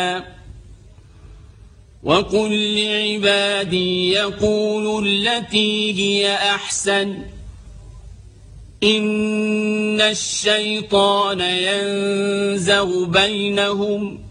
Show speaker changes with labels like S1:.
S1: وقل لعبادي يقولوا التي هي أحسن إن الشيطان ينزغ بينهم